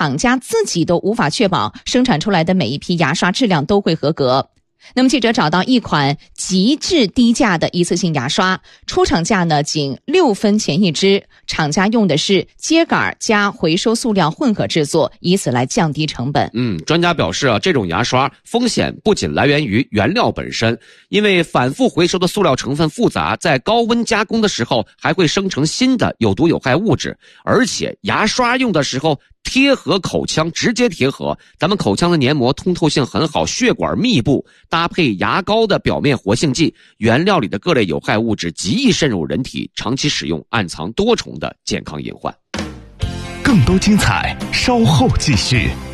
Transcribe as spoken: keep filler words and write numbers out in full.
厂家自己都无法确保生产出来的每一批牙刷质量都会合格。那么记者找到一款极致低价的一次性牙刷，出厂价呢仅六分钱一支，厂家用的是秸秆加回收塑料混合制作，以此来降低成本。 嗯，专家表示啊，这种牙刷风险不仅来源于原料本身，因为反复回收的塑料成分复杂，在高温加工的时候还会生成新的有毒有害物质，而且牙刷用的时候贴合口腔，直接贴合，咱们口腔的黏膜通透性很好，血管密布，搭配牙膏的表面活性剂，原料里的各类有害物质极易渗入人体，长期使用暗藏多重的健康隐患。 更多精彩稍后继续。